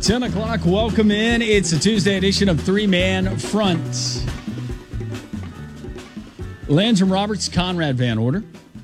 10 o'clock, welcome in. It's a Tuesday edition of Three Man Front. Landrum Roberts, Conrad Van Order,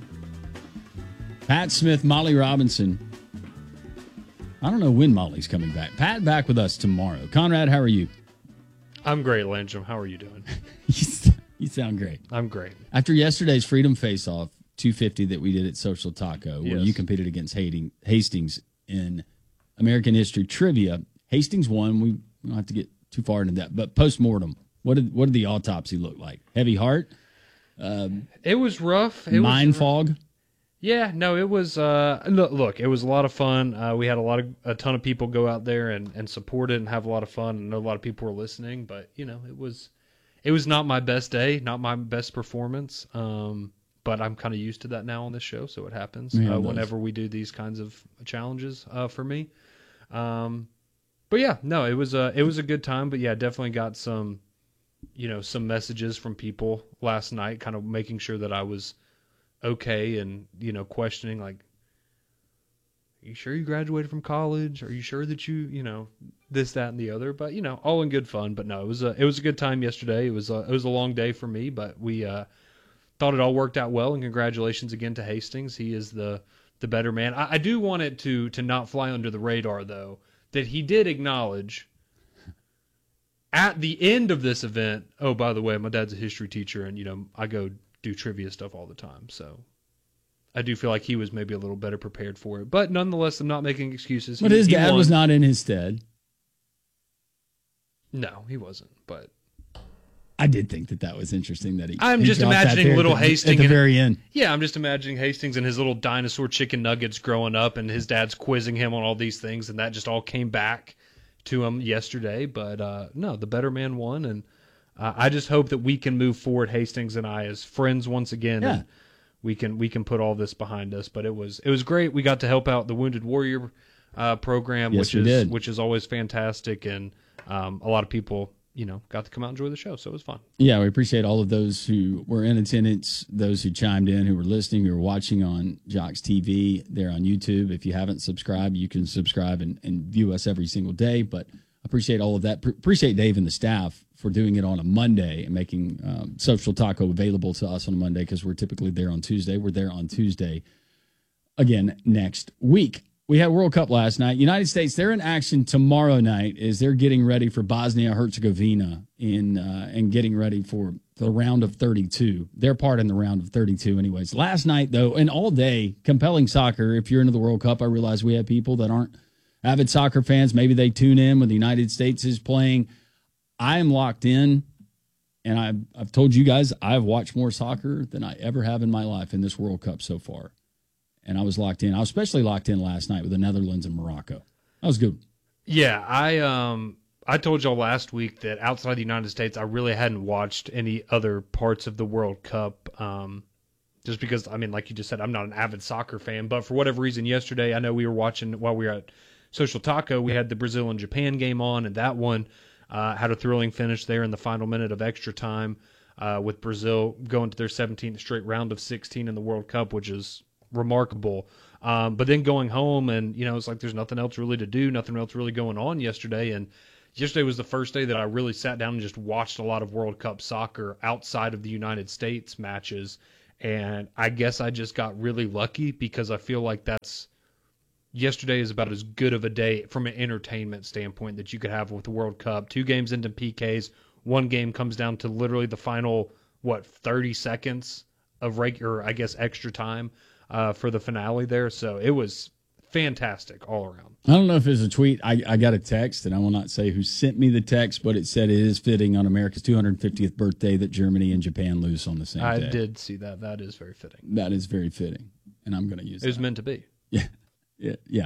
Pat Smith, Molly Robinson. I don't know when Molly's coming back. Pat back with us tomorrow. Conrad, how are you? I'm great, Landrum. How are you doing? You sound great. I'm great. After yesterday's Freedom Face-Off 250 that we did at Social Taco, where you competed against Hastings in American History Trivia, Hastings won. We don't have to get too far into that. But post-mortem, what did the autopsy look like? Heavy heart? It was rough. Mind fog? Yeah, no, it was. Look, it was a lot of fun. We had a ton of people go out there and support it and have a lot of fun. And I know a lot of people were listening, but it was not my best day, not my best performance. But I'm kind of used to that now on this show, so it happens whenever we do these kinds of challenges for me. But yeah, no, it was a good time. But yeah, definitely got some messages from people last night, kind of making sure that I was okay and, questioning, like, are you sure you graduated from college? Are you sure that you, this, that, and the other? But, all in good fun. But no, it was a good time yesterday. It was a long day for me, but we thought it all worked out well. And congratulations again to Hastings. He is the better man. I do want it to not fly under the radar, though, that he did acknowledge at the end of this event, oh, by the way, my dad's a history teacher, and, I go do trivia stuff all the time. So I do feel like he was maybe a little better prepared for it. But nonetheless, I'm not making excuses. But his dad was not in his stead. No, he wasn't. But I did think that was interesting that I'm just imagining little Hastings at the very end. Yeah, I'm just imagining Hastings and his little dinosaur chicken nuggets growing up, and his dad's quizzing him on all these things, and that just all came back to him yesterday. But no, the better man won, and I just hope that we can move forward, Hastings and I, as friends once again. Yeah. And we can put all this behind us. But it was great. We got to help out the Wounded Warrior program, yes, which is always fantastic, and a lot of people got to come out and enjoy the show, so it was fun. Yeah, we appreciate all of those who were in attendance, those who chimed in, who were listening, who were watching on Jocks TV. They're on YouTube. If you haven't subscribed, you can subscribe and view us every single day. But I appreciate all of that. Appreciate Dave and the staff for doing it on a Monday and making Social Taco available to us on a Monday, because we're typically there on Tuesday. We're there on Tuesday again next week. We had World Cup last night. United States, they're in action tomorrow night as they're getting ready for Bosnia-Herzegovina and getting ready for the round of 32. Their part in the round of 32 anyways. Last night, though, and all day, compelling soccer. If you're into the World Cup, I realize we have people that aren't avid soccer fans. Maybe they tune in when the United States is playing. I am locked in, and I've told you guys I've watched more soccer than I ever have in my life in this World Cup so far. And I was locked in. I was especially locked in last night with the Netherlands and Morocco. That was good. Yeah, I told y'all last week that outside the United States, I really hadn't watched any other parts of the World Cup. Just because, like you just said, I'm not an avid soccer fan. But for whatever reason, yesterday, I know we were watching while we were at Social Taco, we had the Brazil and Japan game on, and that one had a thrilling finish there in the final minute of extra time with Brazil going to their 17th straight round of 16 in the World Cup, which is remarkable. But then going home, and it's like there's nothing else really to do, nothing else really going on yesterday. And yesterday was the first day that I really sat down and just watched a lot of World Cup soccer outside of the United States matches. And I guess I just got really lucky, because I feel like yesterday is about as good of a day from an entertainment standpoint that you could have with the World Cup. 2 games into PKs, 1 game comes down to literally the final 30 seconds of regular, I guess, extra time for the finale there. So it was fantastic all around. I don't know if it's a tweet. I got a text, and I will not say who sent me the text, but it said it is fitting on America's 250th birthday that Germany and Japan lose on the same day. I did see that. That is very fitting. That is very fitting, and I'm going to use it. It was meant to be. Yeah.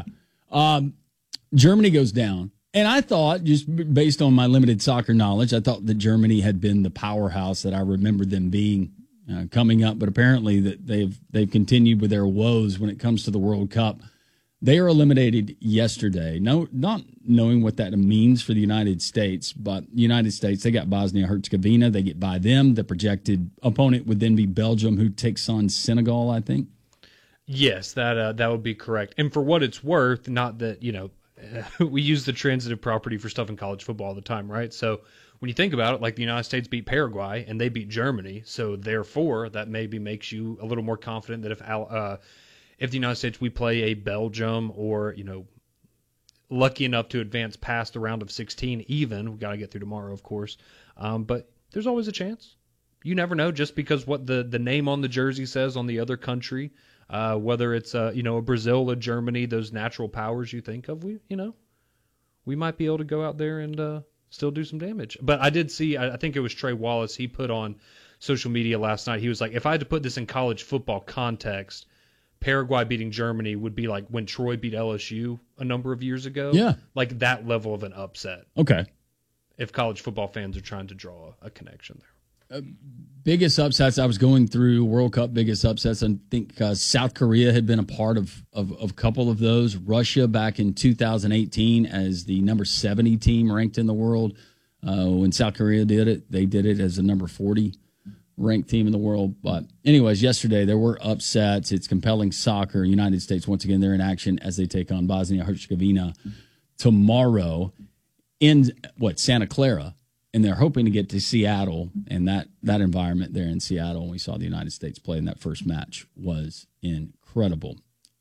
Germany goes down. And I thought, just based on my limited soccer knowledge, I thought that Germany had been the powerhouse that I remembered them being coming up. But apparently that they've continued with their woes when it comes to the World Cup. They are eliminated yesterday. No, not knowing what that means for the United States, but the United States, they got Bosnia-Herzegovina. They get by them. The projected opponent would then be Belgium, who takes on Senegal, I think. Yes, that would be correct. And for what it's worth, not that, we use the transitive property for stuff in college football all the time, right? So when you think about it, like the United States beat Paraguay and they beat Germany, so therefore that maybe makes you a little more confident that if the United States we play a Belgium or lucky enough to advance past the round of 16, even we got to get through tomorrow, of course, but there's always a chance. You never know, just because what the name on the jersey says on the other country. Whether it's a Brazil, a Germany, those natural powers you think of, we might be able to go out there and still do some damage. But I did see, I think it was Trey Wallace, he put on social media last night, he was like, if I had to put this in college football context, Paraguay beating Germany would be like when Troy beat LSU a number of years ago. Yeah. Like that level of an upset. Okay. If college football fans are trying to draw a connection there. Biggest upsets, I was going through World Cup biggest upsets. I think South Korea had been a part of a couple of those. Russia back in 2018 as the number 70 team ranked in the world. When South Korea did it, they did it as the number 40 ranked team in the world. But anyways, yesterday there were upsets. It's compelling soccer. United States, once again, they're in action as they take on Bosnia-Herzegovina tomorrow in, Santa Clara. And they're hoping to get to Seattle and that environment there in Seattle. And we saw the United States play in that first match was incredible.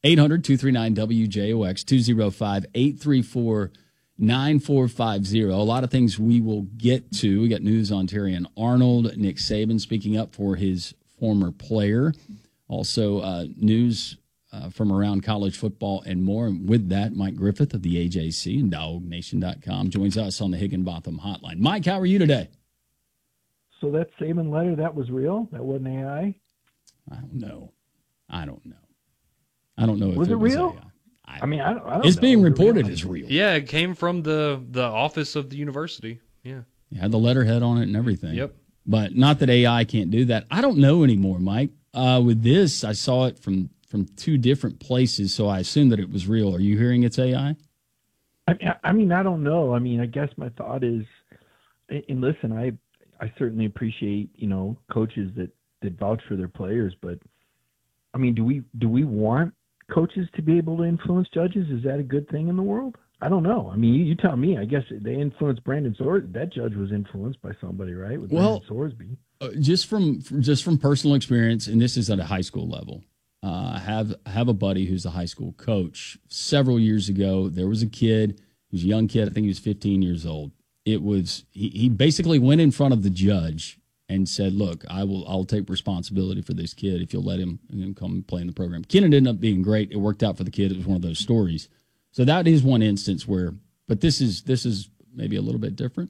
800-239-WJOX, 205-834-9450. A lot of things we will get to. We got news on Terrion Arnold, Nick Saban speaking up for his former player. Also news from around college football and more. And with that, Mike Griffith of the AJC and DogNation.com joins us on the Higginbotham Hotline. Mike, how are you today? So that Saban letter, that was real? That wasn't AI? I don't know. I don't know if was it real? AI. I don't it's know. being reported as real. Yeah, it came from the office of the university. Yeah. It had the letterhead on it and everything. Yep. But not that AI can't do that. I don't know anymore, Mike. With this, I saw it from two different places, so I assume that it was real. Are you hearing it's AI? I mean, I don't know. I mean, I guess my thought is, and listen, I certainly appreciate, coaches that vouch for their players, but I mean, do we want coaches to be able to influence judges? Is that a good thing in the world? I don't know. I mean, you tell me. I guess they influenced Brandon Sorsby. That judge was influenced by somebody, right? With Brandon Sorsby. Just from personal experience, and this is at a high school level. I have a buddy who's a high school coach. Several years ago, there was a kid, he was a young kid, I think he was 15 years old. He basically went in front of the judge and said, "Look, I'll take responsibility for this kid if you'll let him come play in the program." Kid ended up being great. It worked out for the kid. It was one of those stories. So that is one instance but this is maybe a little bit different.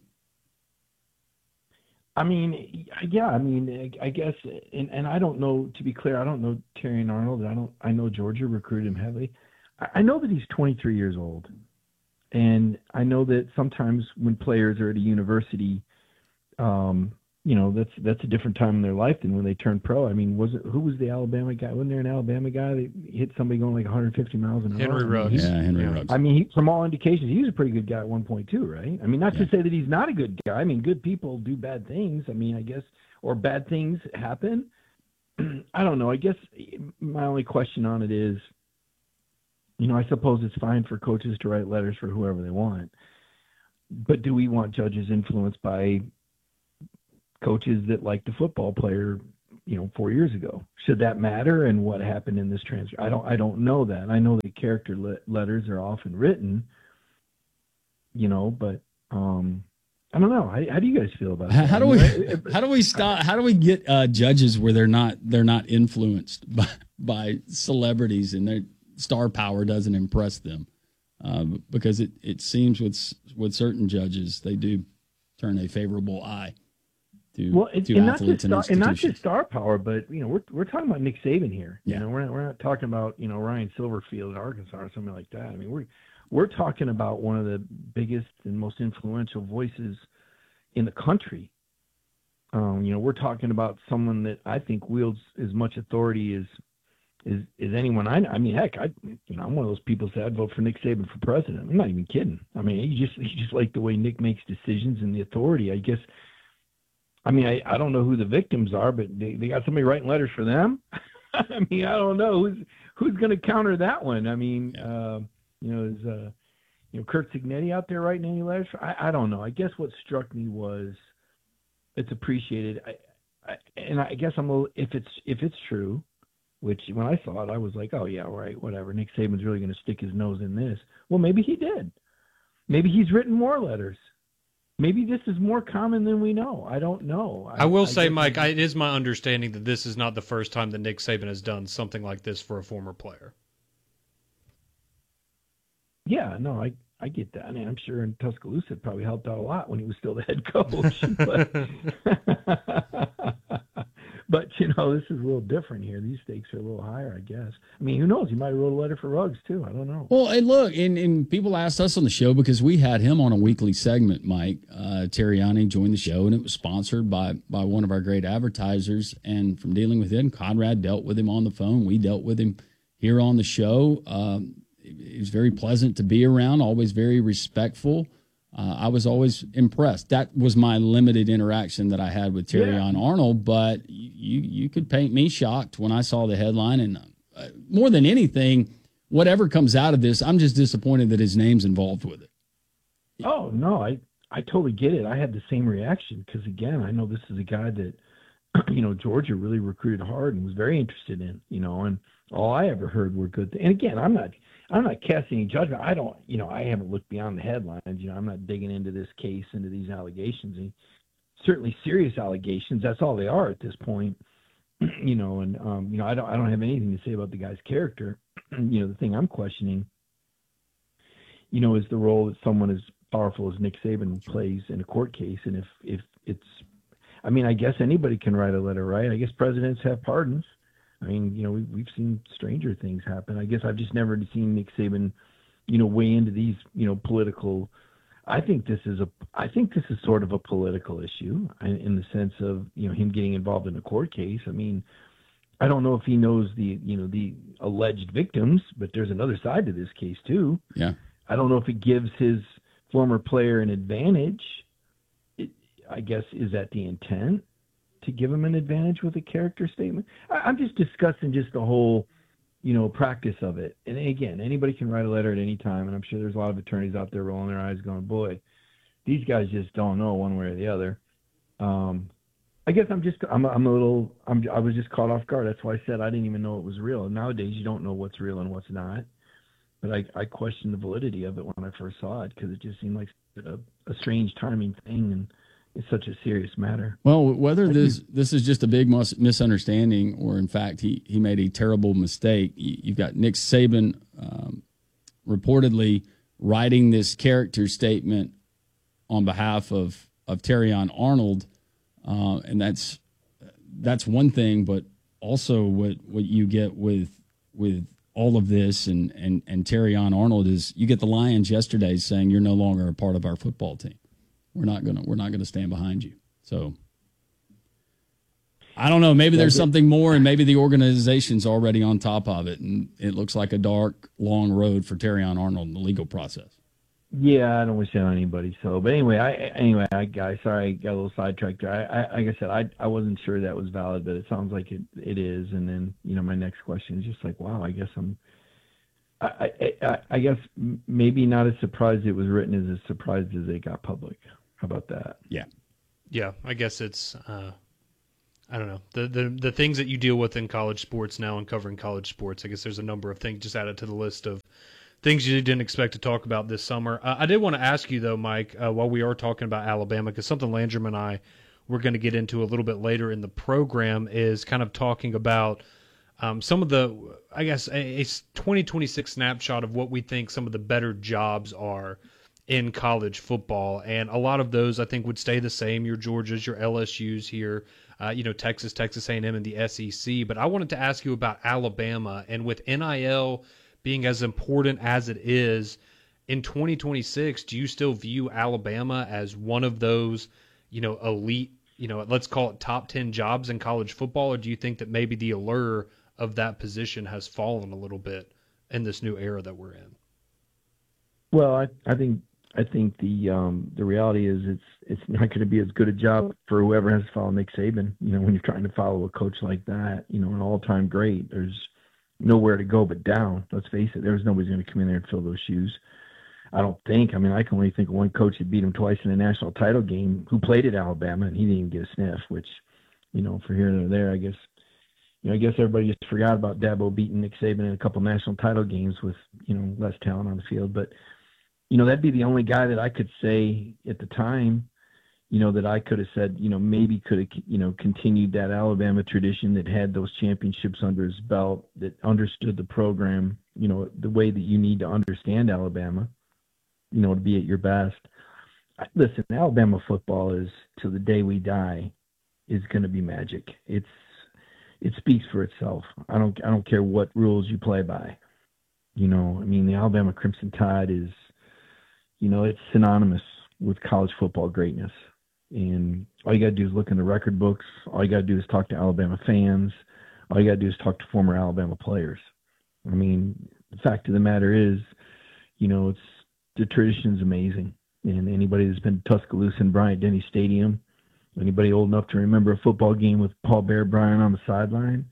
I mean, yeah. I mean, I guess, and I don't know. To be clear, I don't know Terrion Arnold. I know Georgia recruited him heavily. I know that he's 23 years old, and I know that sometimes when players are at a university, that's a different time in their life than when they turn pro. I mean, who was the Alabama guy? Wasn't there an Alabama guy that hit somebody going like 150 miles an hour? Henry Ruggs. Yeah, Henry Ruggs. I mean, from all indications, he was a pretty good guy at one point too, right? I mean, not to say that he's not a good guy. I mean, good people do bad things. I mean, I guess, or bad things happen. I don't know. I guess my only question on it is, I suppose it's fine for coaches to write letters for whoever they want, but do we want judges influenced by coaches that like the football player, 4 years ago? Should that matter? And what happened in this transfer? I don't know that. I know that character letters are often written, but I don't know. How do you guys feel about it? How do we get judges where they're not influenced by celebrities and their star power doesn't impress them? Because it seems with certain judges they do turn a favorable eye to athletes and institutions. And not just star power, but we're talking about Nick Saban here. Yeah. We're not talking about Ryan Silverfield in Arkansas or something like that. I mean, we're talking about one of the biggest and most influential voices in the country. We're talking about someone that I think wields as much authority as anyone I know. I mean, heck, I'm one of those people that said I'd vote for Nick Saban for president. I'm not even kidding. I mean, he just like the way Nick makes decisions and the authority. I guess. I mean, I don't know who the victims are, but they got somebody writing letters for them. I mean, I don't know who's going to counter that one. I mean, Kurt Signetti out there writing any letters? I don't know. I guess what struck me was it's appreciated. I guess I'm a little, if it's true, which when I saw it, I was like, oh yeah, right, whatever. Nick Saban's really going to stick his nose in this. Well, maybe he did. Maybe he's written more letters. Maybe this is more common than we know. I don't know. I will say, Mike, it is my understanding that this is not the first time that Nick Saban has done something like this for a former player. Yeah, no, I get that. I mean, I'm sure in Tuscaloosa it probably helped out a lot when he was still the head coach. But this is a little different here. These stakes are a little higher, I guess. I mean, who knows? He might have wrote a letter for Ruggs, too. I don't know. Well, and look, and people asked us on the show because we had him on a weekly segment, Mike. Terriani joined the show, and it was sponsored by one of our great advertisers. And from dealing with him, Conrad dealt with him on the phone. We dealt with him here on the show. He was very pleasant to be around, always very respectful. I was always impressed. That was my limited interaction that I had with Terrion Arnold, but you could paint me shocked when I saw the headline. And more than anything, whatever comes out of this, I'm just disappointed that his name's involved with it. Oh, no, I totally get it. I had the same reaction because, again, I know this is a guy that, Georgia really recruited hard and was very interested in, and all I ever heard were good things. And, again, I'm not casting any judgment. I don't, I haven't looked beyond the headlines. I'm not digging into this case, into these allegations. And certainly serious allegations. That's all they are at this point. And I don't have anything to say about the guy's character. The thing I'm questioning, is the role that someone as powerful as Nick Saban plays in a court case. And if it's, I guess anybody can write a letter, right? I guess presidents have pardons. I mean, we've seen stranger things happen. I guess I've just never seen Nick Saban, weigh into these, political. I think this is sort of a political issue in the sense of, him getting involved in a court case. I mean, I don't know if he knows the alleged victims, but there's another side to this case too. Yeah. I don't know if it gives his former player an advantage. I guess, is that the intent? To give him an advantage with a character statement? I'm just discussing just the whole, practice of it. And again, anybody can write a letter at any time, and I'm sure there's a lot of attorneys out there rolling their eyes going, boy, these guys just don't know one way or the other. I guess I was just caught off guard. That's why I said I didn't even know it was real. Nowadays, you don't know what's real and what's not. But I questioned the validity of it when I first saw it because it just seemed like a strange timing thing, and it's such a serious matter. Well, whether this is just a big misunderstanding or, in fact, he made a terrible mistake, you've got Nick Saban reportedly writing this character statement on behalf of Terrion Arnold, and that's one thing. But also, what you get with all of this and Terrion Arnold is you get the Lions yesterday saying you're no longer a part of our football team. We're not gonna stand behind you. So I don't know. Maybe there's something more, and maybe the organization's already on top of it, and it looks like a dark, long road for Terrion Arnold in the legal process. Yeah, I don't wish that on anybody. So, but anyway, guys, sorry, I got a little sidetracked there. Like I said, I wasn't sure that was valid, but it sounds like it is. And then my next question is just like, wow, I guess I guess maybe not as surprised it was written as surprised as it got public. How about that? Yeah. I guess it's I don't know, the things that you deal with in college sports now and covering college sports. I guess there's a number of things just added to the list of things you didn't expect to talk about this summer. I did want to ask you though, Mike, while we are talking about Alabama, because something Landrum and I were going to get into a little bit later in the program is kind of talking about some of the, I guess, a 2026 snapshot of what we think some of the better jobs are in college football. And a lot of those I think would stay the same. Your Georgias, your LSUs here, Texas A&M and the SEC. But I wanted to ask you about Alabama, and with NIL being as important as it is in 2026, do you still view Alabama as one of those, elite, let's call it top 10 jobs in college football? Or do you think that maybe the allure of that position has fallen a little bit in this new era that we're in? Well, I think the reality is it's not going to be as good a job for whoever has to follow Nick Saban. When you're trying to follow a coach like that, an all-time great, there's nowhere to go but down. Let's face it, there's nobody's going to come in there and fill those shoes. I don't think. I mean, I can only think of one coach that beat him twice in a national title game who played at Alabama, and he didn't even get a sniff, which, for here and there, I guess. I guess everybody just forgot about Dabo beating Nick Saban in a couple national title games with, less talent on the field. But, that'd be the only guy that I could say at the time, that I could have said, maybe could have, continued that Alabama tradition that had those championships under his belt, that understood the program, the way that you need to understand Alabama, to be at your best. Listen, Alabama football is, till the day we die, is going to be magic. It speaks for itself. I don't care what rules you play by. The Alabama Crimson Tide is, it's synonymous with college football greatness. And all you got to do is look in the record books. All you got to do is talk to Alabama fans. All you got to do is talk to former Alabama players. The fact of the matter is, it's the tradition's amazing. And anybody that's been to Tuscaloosa and Bryant-Denny Stadium, anybody old enough to remember a football game with Paul Bear Bryant on the sideline,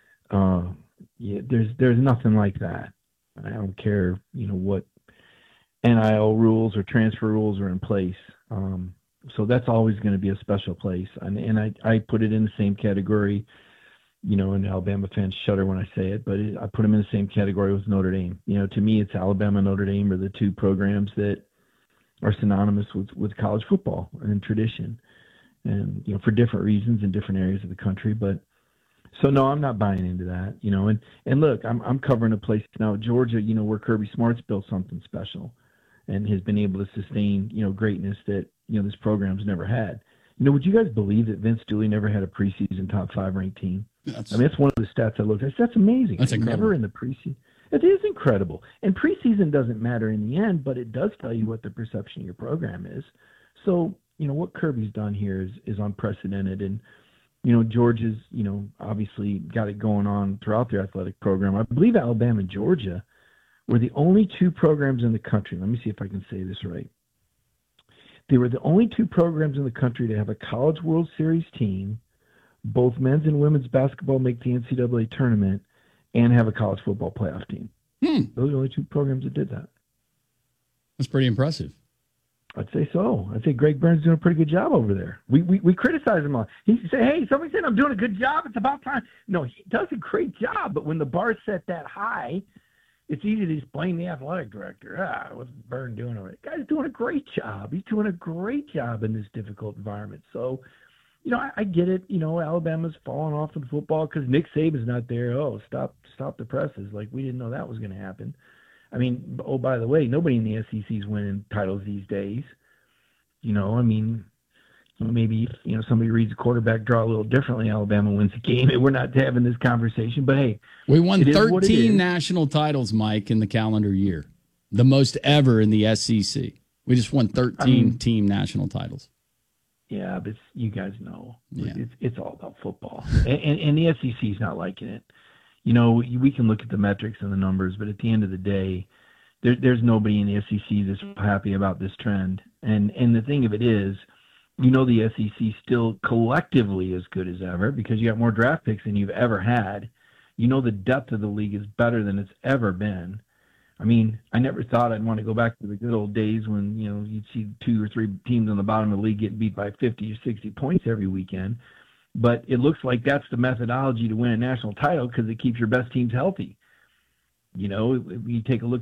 there's nothing like that. I don't care, what NIL rules or transfer rules are in place. So that's always going to be a special place. And I put it in the same category, and Alabama fans shudder when I say it, but I put them in the same category with Notre Dame. To me, it's Alabama and Notre Dame are the two programs that are synonymous with college football and tradition. And, for different reasons in different areas of the country. But so, no, I'm not buying into that, and look, I'm covering a place now, Georgia, where Kirby Smart's built something special and has been able to sustain, greatness that, this program's never had. Would you guys believe that Vince Dooley never had a preseason top 5 ranked team? That's one of the stats I looked at. That's amazing. That's incredible. Never in the preseason. It is incredible. And preseason doesn't matter in the end, but it does tell you what the perception of your program is. So, what Kirby's done here is unprecedented. And, Georgia's, obviously got it going on throughout their athletic program. I believe Alabama and Georgia were the only two programs in the country. Let me see if I can say this right. They were the only two programs in the country to have a College World Series team, both men's and women's basketball make the NCAA tournament, and have a college football playoff team. Those are the only two programs that did that. That's pretty impressive. I'd say so. I'd say Greg Burns is doing a pretty good job over there. We criticize him on. He say, hey, somebody said I'm doing a good job. It's about time. No, he does a great job. But when the bar's set that high, it's easy to just blame the athletic director. What's Burns doing over there? Guy's doing a great job. He's doing a great job in this difficult environment. So, I get it. Alabama's falling off in football because Nick Saban's not there. Oh, stop the presses. Like, we didn't know that was going to happen. By the way, nobody in the SEC is winning titles these days. Maybe, somebody reads the quarterback draw a little differently. Alabama wins the game, and we're not having this conversation. But, hey, we won 13 national titles, Mike, in the calendar year, the most ever in the SEC. We just won 13 team national titles. Yeah, but you guys know. Yeah. It's all about football. And the SEC's not liking it. We can look at the metrics and the numbers, but at the end of the day, there's nobody in the SEC that's happy about this trend. And the thing of it is, the SEC still collectively as good as ever because you got more draft picks than you've ever had. The depth of the league is better than it's ever been. I never thought I'd want to go back to the good old days when, you'd see 2 or 3 teams on the bottom of the league getting beat by 50 or 60 points every weekend. But it looks like that's the methodology to win a national title because it keeps your best teams healthy. You take a look